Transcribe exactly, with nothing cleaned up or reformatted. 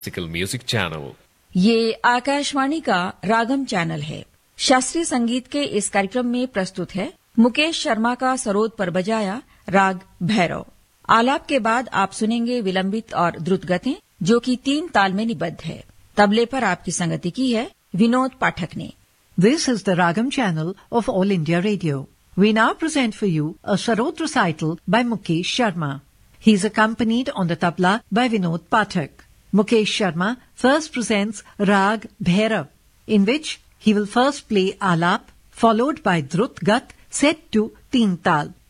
Classical music channel. ये आकाशवाणी का रागम channel है। शास्त्रीय संगीत के इस कार्यक्रम में प्रस्तुत है मुकेश शर्मा का सरोद पर बजाया राग भैरव। आलाप के बाद आप सुनेंगे विलंबित और द्रुत गतें जो कि तीन ताल में निबद्ध है। तबले पर आपकी संगति की है विनोद पाठक ने। This is the Ragam channel of All India Radio. We now present for you a Sarod recital by Mukesh Sharma. He is accompanied on the tabla by Vinod Pathak. Mukesh Sharma first presents Rag Bhairav, in which he will first play Alap, followed by Drut Gat set to Teen Tal.